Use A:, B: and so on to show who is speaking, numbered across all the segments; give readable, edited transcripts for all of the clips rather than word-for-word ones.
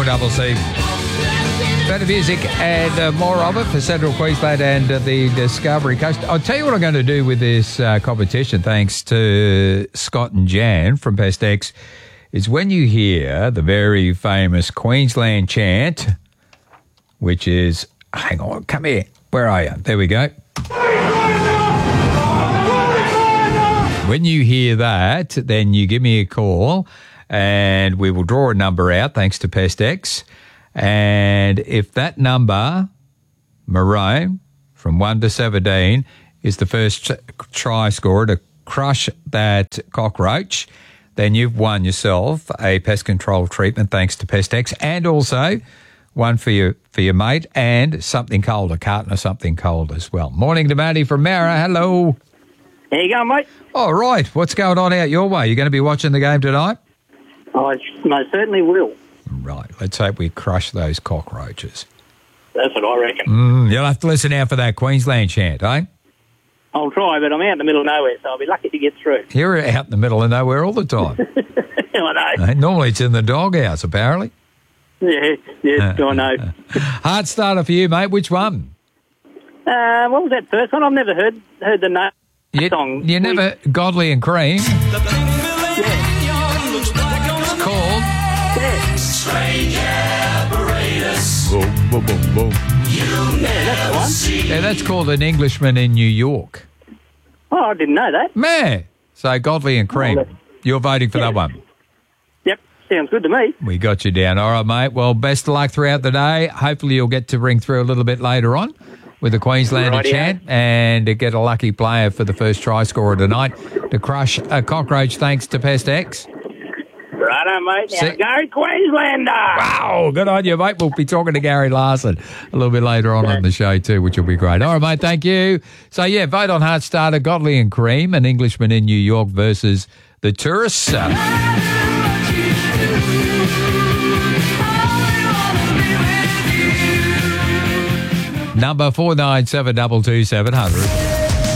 A: Double C. Better music and more of it for Central Queensland and the Discovery Coast. I'll tell you what I'm going to do with this competition, thanks to Scott and Jan from PestX, is when you hear the very famous Queensland chant, which is, hang on, come here. Where are you? There we go. When you hear that, then you give me a call and we will draw a number out thanks to PestX. And if that number, Maroon, from 1 to 17, is the first try scorer to crush that cockroach, then you've won yourself a pest control treatment thanks to PestX, and also one for your mate and something cold, a carton of something cold as well. Morning to Matty from Mara. Hello.
B: How you going, mate?
A: All right. What's going on out your way? You going to be watching the game tonight?
B: I most certainly will.
A: Right. Let's hope we crush those cockroaches.
B: That's what I reckon.
A: You'll have to listen out for that Queensland chant, eh?
B: I'll try, but I'm out in the middle of nowhere, so I'll be lucky to get through.
A: You're out in the middle of nowhere all the time.
B: I know.
A: Normally it's in the doghouse, apparently.
B: Yeah, yes, I know.
A: Hard starter for you, mate. Which one?
B: What was that first one? I've never heard the name. Song.
A: You never Godly and Cream. It's called
B: Strange Apparatus.
A: Boom, boom, boom, boom.
B: That's the one.
A: Yeah, that's called An Englishman in New York.
B: Oh, I didn't know that.
A: Man. So Godly and Cream. You're voting for that one.
B: Yep, sounds good to me.
A: We got you down. All right, mate. Well, best of luck throughout the day. Hopefully you'll get to ring through a little bit later on with the Queenslander chant and to get a lucky player for the first try scorer tonight to crush a cockroach thanks to PestX.
B: Righto, mate. Now, Gary Queenslander.
A: Wow, good on you, mate. We'll be talking to Gary Larson a little bit later on the show too, which will be great. All right, mate, thank you. So, yeah, vote on Heart Starter, Godly and Cream, An Englishman in New York versus the Tourists. Number 49722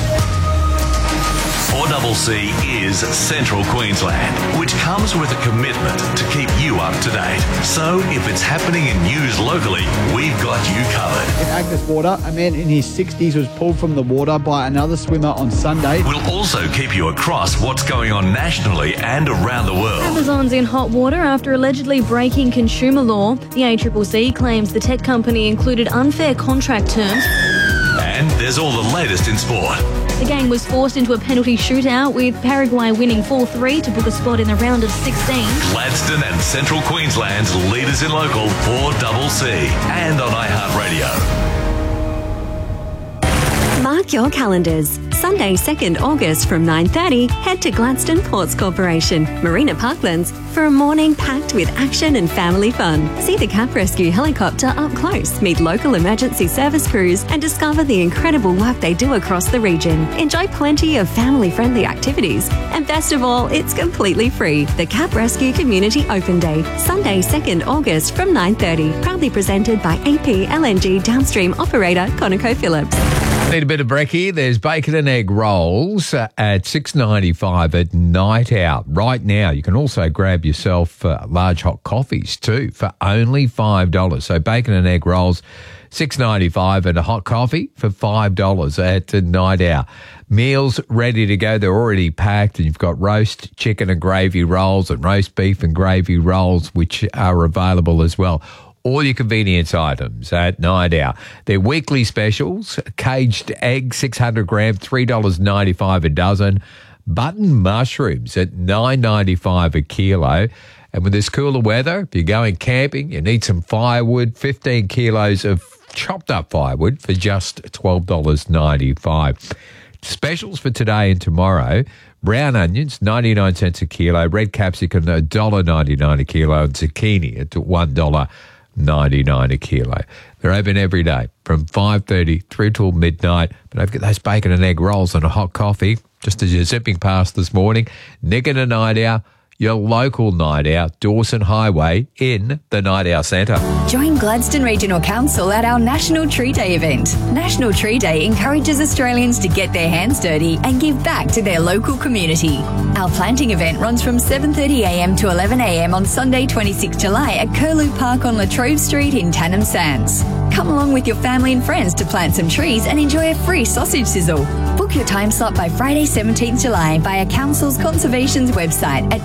C: 4CC is Central Queensland, which comes with a commitment to keep you up to date. So if it's happening in news locally, we've got you covered.
D: In Agnes Water, a man in his 60s was pulled from the water by another swimmer on Sunday.
C: We'll also keep you across what's going on nationally and around the world.
E: Amazon's in hot water after allegedly breaking consumer law. The ACCC claims the tech company included unfair contract terms.
C: And there's all the latest in sport.
E: The gang was forced into a penalty shootout, with Paraguay winning 4-3 to book a spot in the round of 16.
C: Gladstone and Central Queensland's leaders in local 4CC and on iHeartRadio.
F: Mark your calendars. Sunday, 2nd August from 9:30, head to Gladstone Ports Corporation, Marina Parklands, for a morning packed with action and family fun. See the Cap Rescue helicopter up close, meet local emergency service crews, and discover the incredible work they do across the region. Enjoy plenty of family-friendly activities. And best of all, it's completely free. The Cap Rescue Community Open Day, Sunday, 2nd August from 9:30. Proudly presented by AP LNG downstream operator ConocoPhillips.
A: Need a bit of brekkie? There's bacon and egg rolls at $6.95 at Night Out. Right now, you can also grab yourself large hot coffees too for only $5. So bacon and egg rolls, $6.95, and a hot coffee for $5 at Night Out. Meals ready to go. They're already packed, and you've got roast chicken and gravy rolls and roast beef and gravy rolls, which are available as well. All your convenience items at Night Out. Their weekly specials: caged egg, 600 grams, $3.95 a dozen. Button mushrooms at $9.95 a kilo. And with this cooler weather, if you're going camping, you need some firewood, 15 kilos of chopped up firewood for just $12.95. Specials for today and tomorrow: brown onions, 99 cents a kilo, red capsicum, $1.99 a kilo, and zucchini at $1.99 a kilo. They're open every day from 5:30 through till midnight. But don't forget those bacon and egg rolls and a hot coffee. Just as you're zipping past this morning, nick in a Night Out, your local night out, Dawson Highway in the Night Out Centre.
G: Join Gladstone Regional Council at our National Tree Day event. National Tree Day encourages Australians to get their hands dirty and give back to their local community. Our planting event runs from 7:30am to 11am on Sunday 26 July at Curlew Park on Latrobe Street in Tannum Sands. Come along with your family and friends to plant some trees and enjoy a free sausage sizzle. Book your time slot by Friday 17th July via Council's Conservation's website at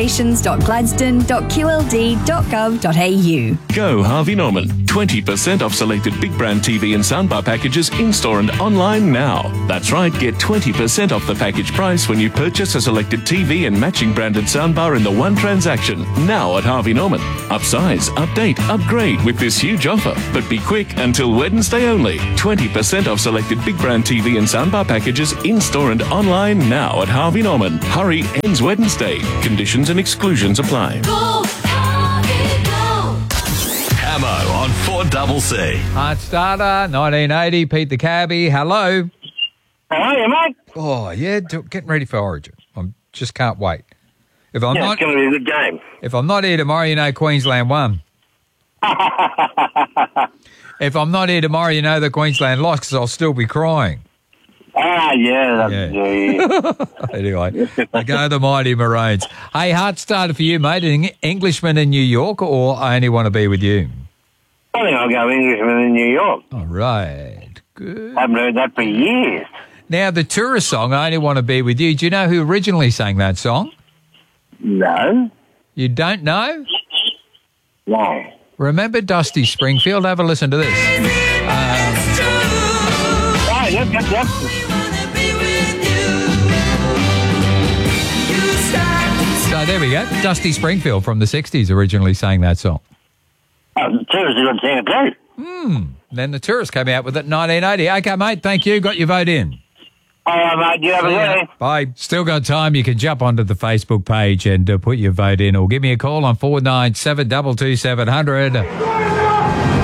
G: conservations.gladstone.qld.gov.au.
H: Go Harvey Norman. 20% off selected big brand TV and soundbar packages in-store and online now. That's right, get 20% off the package price when you purchase a selected TV and matching branded soundbar in the one transaction. Now at Harvey Norman. Upsize, update, upgrade with this huge offer. But be quick, until Wednesday only. 20% off selected big brand TV and soundbar packages in-store and online now at Harvey Norman. Hurry, ends Wednesday. Conditions and exclusions apply.
C: Go, Harvey, go. Camo on 4CC.
A: Heart Starter, 1980, Pete the Cabbie. Hello.
B: How are you, mate?
A: Oh, yeah, getting ready for Origin. I just can't wait. If I'm not,
B: it's going to be a good game.
A: If I'm not here tomorrow, you know Queensland won. If I'm not here tomorrow, you know that Queensland lost because I'll still be crying.
B: Yeah.
A: Anyway, go the mighty Maroons. Hey, Heart Starter for you, mate. An Englishman in New York, or I only want to be with you?
B: I think I'll go Englishman in New York.
A: All right. Good.
B: I haven't heard that for years.
A: Now, the tourist song, I only want to be with you. Do you know who originally sang that song?
B: No.
A: You don't know?
B: No.
A: Remember Dusty Springfield? Have a listen to this.
B: Yep.
A: So there we go. Dusty Springfield from the 60s originally sang that song.
B: The Tourists are going to sing it too.
A: Then the Tourists came out with it in 1980. Okay, mate, thank you. Got your vote in.
B: All right, mate. You have a good day.
A: Bye. Still got time. You can jump onto the Facebook page and put your vote in, or give me a call on 497 22700.